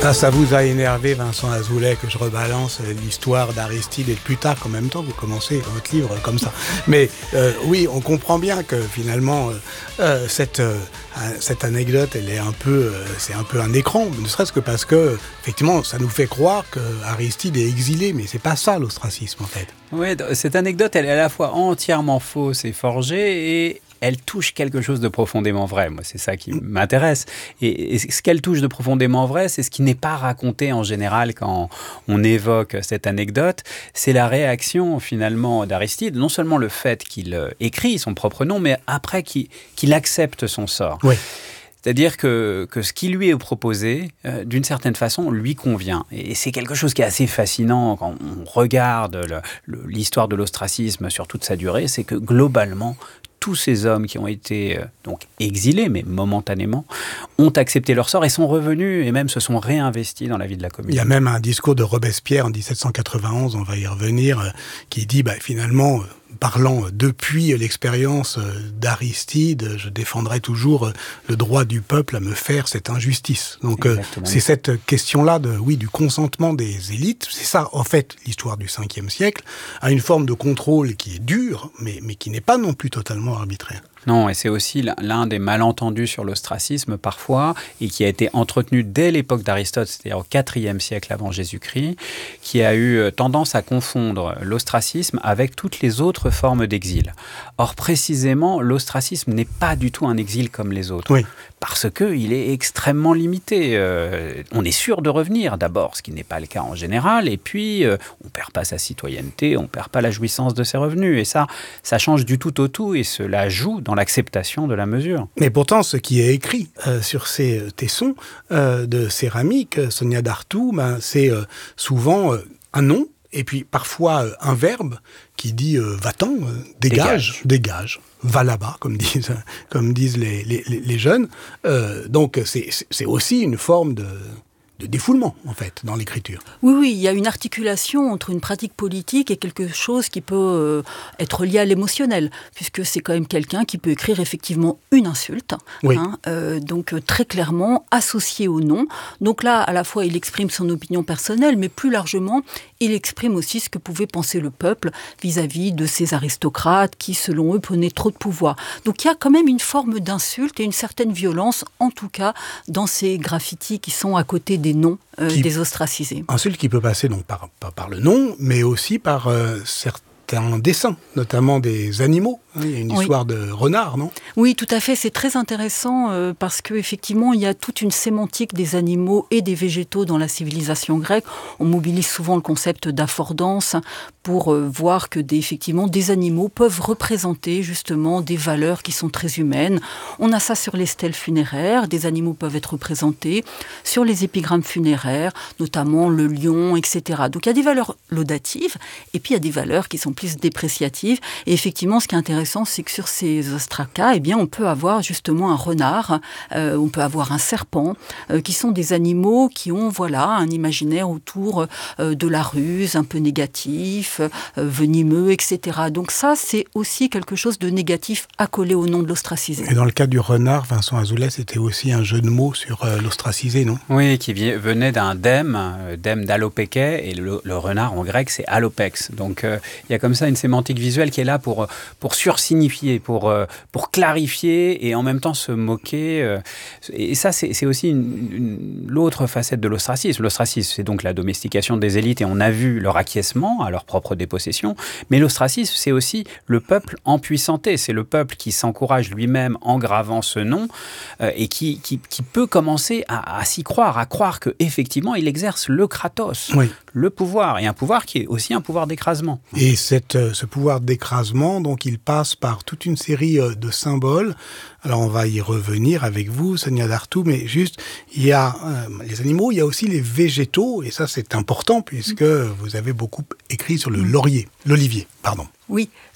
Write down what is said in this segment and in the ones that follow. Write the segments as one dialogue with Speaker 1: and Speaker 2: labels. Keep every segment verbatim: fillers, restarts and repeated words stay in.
Speaker 1: Ah, ça vous a énervé, Vincent Azoulay, que je rebalance l'histoire d'Aristide et de Plutarque en même temps. Vous commencez votre livre comme ça. Mais euh, oui, on comprend bien que finalement, euh, cette, euh, cette anecdote, elle est un peu, euh, c'est un peu un écran, ne serait-ce que parce que, effectivement, ça nous fait croire qu'Aristide est exilé, mais c'est pas ça l'ostracisme en fait.
Speaker 2: Oui, cette anecdote, elle est à la fois entièrement fausse et forgée, et elle touche quelque chose de profondément vrai. Moi, c'est ça qui m'intéresse. Et, et ce qu'elle touche de profondément vrai, c'est ce qui n'est pas raconté en général quand on évoque cette anecdote. C'est la réaction, finalement, d'Aristide. Non seulement le fait qu'il écrit son propre nom, mais après qu'il, qu'il accepte son sort.
Speaker 1: Oui.
Speaker 2: C'est-à-dire que, que ce qui lui est proposé, euh, d'une certaine façon, lui convient. Et c'est quelque chose qui est assez fascinant quand on regarde le, le, l'histoire de l'ostracisme sur toute sa durée, c'est que globalement, tous ces hommes qui ont été euh, donc exilés, mais momentanément, ont accepté leur sort et sont revenus et même se sont réinvestis dans la vie de la communauté.
Speaker 1: Il y a même un discours de Robespierre en dix-sept cent quatre-vingt-onze, on va y revenir, euh, qui dit bah, finalement... Euh, parlant depuis l'expérience d'Aristide, je défendrai toujours le droit du peuple à me faire cette injustice. Donc euh, c'est cette question-là de, oui, du consentement des élites. C'est ça, en fait, l'histoire du cinquième siècle, à une forme de contrôle qui est dure, mais, mais qui n'est pas non plus totalement arbitraire.
Speaker 2: Non, et c'est aussi l'un des malentendus sur l'ostracisme parfois, et qui a été entretenu dès l'époque d'Aristote, c'est-à-dire au quatrième siècle avant Jésus-Christ, qui a eu tendance à confondre l'ostracisme avec toutes les autres formes d'exil. Or, précisément, l'ostracisme n'est pas du tout un exil comme les autres.
Speaker 1: Oui.
Speaker 2: Parce qu'il est extrêmement limité. Euh, on est sûr de revenir d'abord, ce qui n'est pas le cas en général, et puis euh, on ne perd pas sa citoyenneté, on ne perd pas la jouissance de ses revenus, et ça, ça change du tout au tout, et cela joue dans l'acceptation de la mesure.
Speaker 1: Mais pourtant, ce qui est écrit euh, sur ces tessons euh, de céramique, Sonia d'Artout, ben, c'est euh, souvent euh, un nom, et puis parfois euh, un verbe qui dit euh, va-t'en, euh, dégage, dégage, dégage, va là-bas, comme disent, comme disent les, les, les jeunes. Euh, donc c'est, c'est aussi une forme de... de défoulement, en fait, dans l'écriture.
Speaker 3: Oui, oui, il y a une articulation entre une pratique politique et quelque chose qui peut euh, être lié à l'émotionnel, puisque c'est quand même quelqu'un qui peut écrire effectivement une insulte,
Speaker 1: oui.
Speaker 3: hein, euh, donc euh, très clairement associée au nom. Donc là, à la fois, il exprime son opinion personnelle, mais plus largement, il exprime aussi ce que pouvait penser le peuple vis-à-vis de ces aristocrates qui, selon eux, prenaient trop de pouvoir. Donc il y a quand même une forme d'insulte et une certaine violence, en tout cas, dans ces graffitis qui sont à côté des noms euh, qui, des ostracisés.
Speaker 1: Insulte qui peut passer donc par, par, par le nom, mais aussi par euh, certains dessins, notamment des animaux. Il y a une histoire oui. de renard, non ?
Speaker 3: Oui, tout à fait. C'est très intéressant euh, parce qu'effectivement, il y a toute une sémantique des animaux et des végétaux dans la civilisation grecque. On mobilise souvent le concept d'affordance pour euh, voir que des, effectivement, des animaux peuvent représenter justement des valeurs qui sont très humaines. On a ça sur les stèles funéraires. Des animaux peuvent être représentés sur les épigrammes funéraires, notamment le lion, et cetera. Donc il y a des valeurs laudatives et puis il y a des valeurs qui sont plus dépréciatives. Et effectivement, ce qui est intéressant, c'est que sur ces ostracas, eh bien, on peut avoir justement un renard, euh, on peut avoir un serpent, euh, qui sont des animaux qui ont voilà, un imaginaire autour euh, de la ruse, un peu négatif, euh, venimeux, et cetera. Donc ça, c'est aussi quelque chose de négatif accolé au nom de l'ostracisé.
Speaker 1: Et dans le cas du renard, Vincent Azoulay, c'était aussi un jeu de mots sur euh, l'ostracisé, non ?
Speaker 2: Oui, qui venait d'un dème, euh, dème d'alopéquet, et le, le renard en grec, c'est alopex. Donc euh, il y a comme ça une sémantique visuelle qui est là pour, pour sursignifier, pour, euh, pour clarifier et en même temps se moquer. Euh, et ça, c'est, c'est aussi une, une, l'autre facette de l'ostracisme. L'ostracisme, c'est donc la domestication des élites et on a vu leur acquiescement à leur propre dépossession. Mais l'ostracisme, c'est aussi le peuple empuissanté. C'est le peuple qui s'encourage lui-même en gravant ce nom euh, et qui, qui, qui peut commencer à, à s'y croire, à croire qu'effectivement, il exerce le kratos,
Speaker 1: oui.
Speaker 2: le pouvoir. Et un pouvoir qui est aussi un pouvoir d'écrasement.
Speaker 1: Et cette, ce pouvoir d'écrasement, donc il passe par toute une série de symboles. Alors on va y revenir avec vous, Sonia d'Artout, mais juste, il y a euh, les animaux, il y a aussi les végétaux, et ça c'est important puisque vous avez beaucoup écrit sur le laurier, l'olivier, pardon.
Speaker 3: Oui.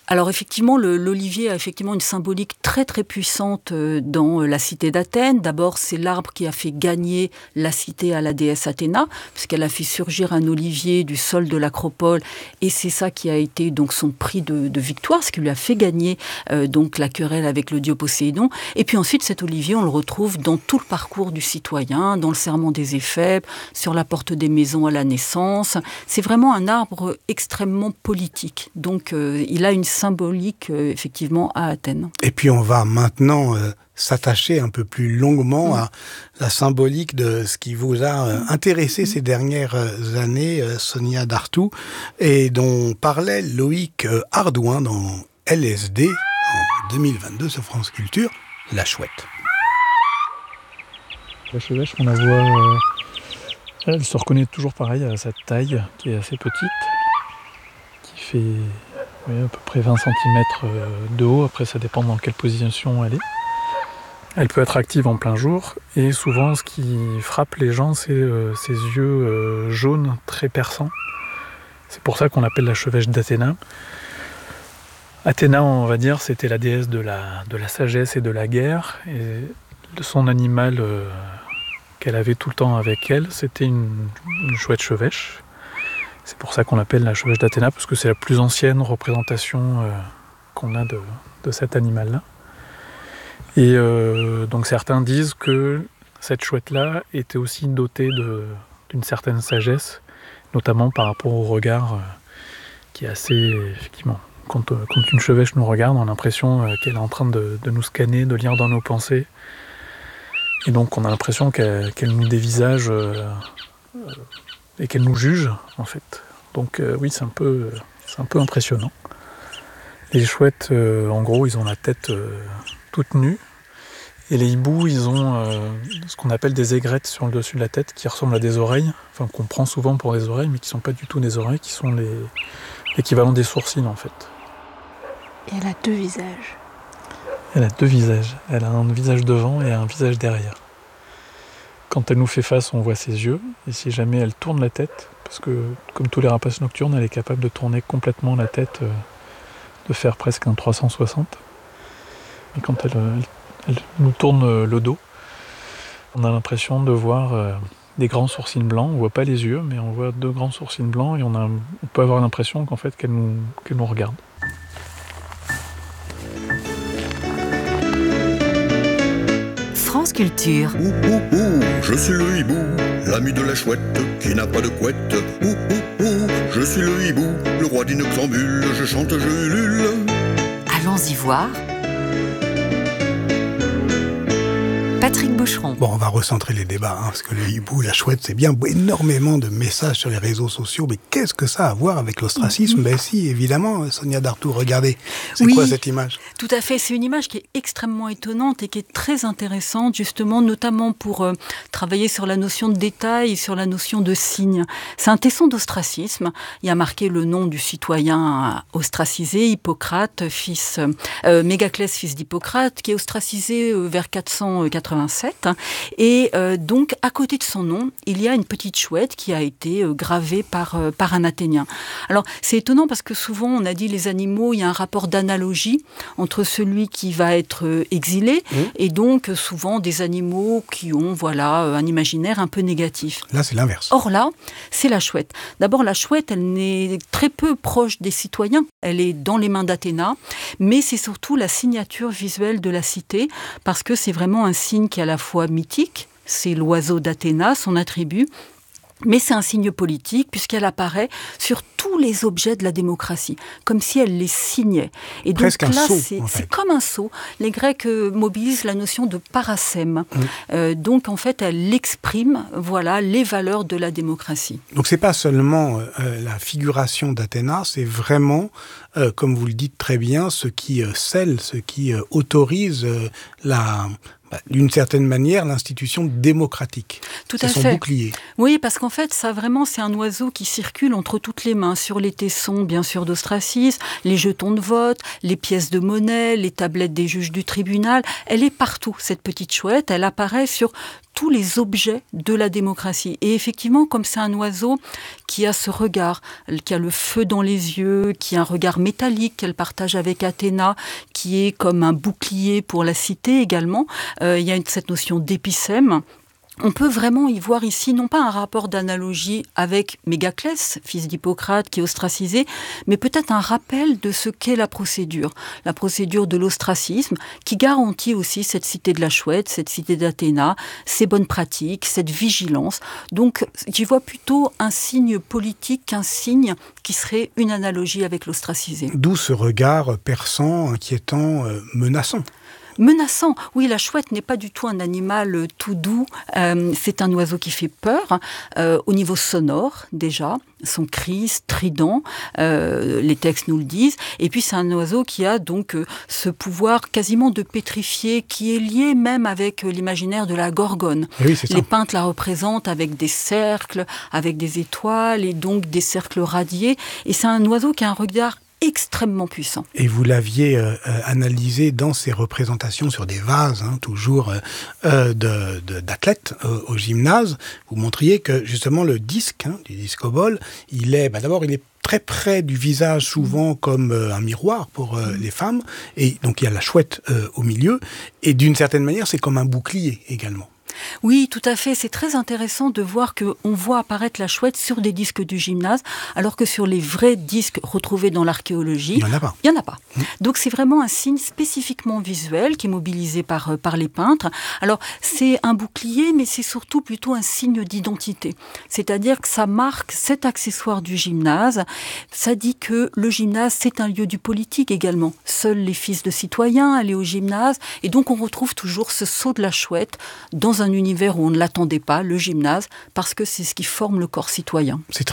Speaker 3: Alors effectivement, le, l'olivier a effectivement une symbolique très très puissante dans la cité d'Athènes. D'abord, c'est l'arbre qui a fait gagner la cité à la déesse Athéna, puisqu'elle a fait surgir un olivier du sol de l'acropole, et c'est ça qui a été donc son prix de, de victoire, ce qui lui a fait gagner euh, donc la querelle avec le dieu Poséidon. Et puis ensuite, cet olivier, on le retrouve dans tout le parcours du citoyen, dans le serment des Éphèbes, sur la porte des maisons à la naissance. C'est vraiment un arbre extrêmement politique. Donc, euh, il a une symbolique, euh, effectivement, à Athènes.
Speaker 1: Et puis, on va maintenant euh, s'attacher un peu plus longuement mmh. à la symbolique de ce qui vous a euh, intéressé mmh. ces dernières années, euh, Sonia Dartout, et dont parlait Loïc euh, Ardouin dans L S D en deux mille vingt-deux sur France Culture, La Chouette.
Speaker 4: La chevêche, on la voit, euh, elle se reconnaît toujours pareil à sa taille, qui est assez petite, qui fait oui, à peu près vingt centimètres de haut. Après, ça dépend dans quelle position elle est. Elle peut être active en plein jour, et souvent, ce qui frappe les gens, c'est euh, ses yeux euh, jaunes, très perçants. C'est pour ça qu'on l'appelle la chevêche d'Athéna. Athéna, on va dire, c'était la déesse de la, de la sagesse et de la guerre, et son animal euh, qu'elle avait tout le temps avec elle, c'était une, une chouette chevêche. C'est pour ça qu'on l'appelle la chevêche d'Athéna, parce que c'est la plus ancienne représentation euh, qu'on a de, de cet animal-là. Et euh, donc certains disent que cette chouette-là était aussi dotée de, d'une certaine sagesse, notamment par rapport au regard euh, qui est assez, effectivement, quand, euh, quand une chevêche nous regarde, on a l'impression euh, qu'elle est en train de, de nous scanner, de lire dans nos pensées. Et donc on a l'impression qu'elle, qu'elle nous dévisage euh, euh, et qu'elle nous juge, en fait. Donc euh, oui, c'est un peu, c'est un peu impressionnant. Les chouettes, euh, en gros, ils ont la tête euh, toute nue. Et les hiboux, ils ont euh, ce qu'on appelle des aigrettes sur le dessus de la tête qui ressemblent à des oreilles, enfin qu'on prend souvent pour des oreilles, mais qui ne sont pas du tout des oreilles, qui sont les, l'équivalent des sourcils, en fait.
Speaker 5: Et elle a deux visages.
Speaker 4: Elle a deux visages. Elle a un visage devant et un visage derrière. Quand elle nous fait face, on voit ses yeux. Et si jamais elle tourne la tête, parce que comme tous les rapaces nocturnes, elle est capable de tourner complètement la tête, euh, de faire presque un trois cent soixante. Et quand elle, elle, elle nous tourne le dos, on a l'impression de voir euh, des grands sourcils blancs. On ne voit pas les yeux, mais on voit deux grands sourcils blancs et on, a, on peut avoir l'impression qu'en fait, qu'elle nous, qu'elle nous regarde.
Speaker 6: France Culture.
Speaker 7: Ouh, ouh, ouh, je suis le hibou, l'ami de la chouette qui n'a pas de couette. Ouh, ouh, ouh, je suis le hibou, le roi d'Inoxambule, je chante, je ulule.
Speaker 6: Allons-y voir. Patrick Boucheron.
Speaker 1: Bon, on va recentrer les débats, hein, parce que le hibou, la chouette, c'est bien énormément de messages sur les réseaux sociaux, mais qu'est-ce que ça a à voir avec l'ostracisme ? Ben si, évidemment, Sonia Dartout, regardez, c'est oui, quoi cette image ?
Speaker 3: Tout à fait, c'est une image qui est extrêmement étonnante et qui est très intéressante, justement, notamment pour euh, travailler sur la notion de détail et sur la notion de signe. C'est un tesson d'ostracisme, il y a marqué le nom du citoyen ostracisé, Hippocrate, fils, euh, Mégaclès, fils d'Hippocrate, qui est ostracisé euh, vers quatre cent quatre-vingt-sept. Et euh, donc, à côté de son nom, il y a une petite chouette qui a été euh, gravée par, euh, par un Athénien. Alors, c'est étonnant parce que souvent, on a dit les animaux, il y a un rapport d'analogie entre celui qui va être euh, exilé mmh. et donc souvent des animaux qui ont voilà, un imaginaire un peu négatif.
Speaker 1: Là, c'est l'inverse.
Speaker 3: Or là, c'est la chouette. D'abord, la chouette, elle n'est très peu proche des citoyens. Elle est dans les mains d'Athéna, mais c'est surtout la signature visuelle de la cité parce que c'est vraiment un signe qui est à la fois mythique, c'est l'oiseau d'Athéna, son attribut, mais c'est un signe politique puisqu'elle apparaît sur tous les objets de la démocratie, comme si elle les signait. Et
Speaker 1: Presque
Speaker 3: donc là,
Speaker 1: un sceau,
Speaker 3: c'est,
Speaker 1: en fait.
Speaker 3: c'est comme un sceau. Les Grecs euh, mobilisent la notion de parasème. Mmh. Euh, donc en fait, elle exprime, voilà, les valeurs de la démocratie.
Speaker 1: Donc c'est pas seulement euh, la figuration d'Athéna, c'est vraiment, euh, comme vous le dites très bien, ce qui euh, scelle, ce qui euh, autorise euh, la... d'une certaine manière, l'institution démocratique.
Speaker 3: Tout
Speaker 1: c'est
Speaker 3: à
Speaker 1: son
Speaker 3: fait.
Speaker 1: bouclier.
Speaker 3: Oui, parce qu'en fait, ça vraiment, c'est un oiseau qui circule entre toutes les mains. hein, sur les tessons, bien sûr, d'ostracisme, les jetons de vote, les pièces de monnaie, les tablettes des juges du tribunal. Elle est partout, cette petite chouette. Elle apparaît sur tous les objets de la démocratie. Et effectivement, comme c'est un oiseau qui a ce regard, qui a le feu dans les yeux, qui a un regard métallique qu'elle partage avec Athéna, qui est comme un bouclier pour la cité également, euh, il y a une, cette notion d'épicème. On peut vraiment y voir ici, non pas un rapport d'analogie avec Mégaclès, fils d'Hippocrate, qui est ostracisé, mais peut-être un rappel de ce qu'est la procédure. La procédure de l'ostracisme, qui garantit aussi cette cité de la chouette, cette cité d'Athéna, ses bonnes pratiques, cette vigilance. Donc, j'y vois plutôt un signe politique qu'un signe qui serait une analogie avec l'ostracisé.
Speaker 1: D'où ce regard perçant, inquiétant, euh, menaçant.
Speaker 3: Menaçant. Oui, la chouette n'est pas du tout un animal euh, tout doux. Euh, c'est un oiseau qui fait peur euh, au niveau sonore déjà. Son cri strident, euh, les textes nous le disent. Et puis c'est un oiseau qui a donc euh, ce pouvoir quasiment de pétrifier, qui est lié même avec euh, l'imaginaire de la gorgone.
Speaker 1: Oui, c'est ça.
Speaker 3: Les peintres la représentent avec des cercles, avec des étoiles et donc des cercles radiés. Et c'est un oiseau qui a un regard extrêmement puissant.
Speaker 1: Et vous l'aviez euh, analysé dans ces représentations sur des vases, hein, toujours euh, de, de, d'athlètes euh, au gymnase. Vous montriez que justement le disque, hein, du discoball, il est, bah, d'abord il est très près du visage, souvent comme euh, un miroir pour euh, les femmes. Et donc il y a la chouette euh, au milieu. Et d'une certaine manière, c'est comme un bouclier également.
Speaker 3: Oui, tout à fait. C'est très intéressant de voir qu'on voit apparaître la chouette sur des disques du gymnase, alors que sur les vrais disques retrouvés dans l'archéologie,
Speaker 1: il n'y en a pas.
Speaker 3: Il n'y en a pas.
Speaker 1: Mmh.
Speaker 3: Donc c'est vraiment un signe spécifiquement visuel qui est mobilisé par, par les peintres. Alors c'est un bouclier, mais c'est surtout plutôt un signe d'identité. C'est-à-dire que ça marque cet accessoire du gymnase. Ça dit que le gymnase, c'est un lieu du politique également. Seuls les fils de citoyens allaient au gymnase. Et donc on retrouve toujours ce sceau de la chouette dans un univers où on ne l'attendait pas, le gymnase, parce que c'est ce qui forme le corps citoyen.
Speaker 1: C'est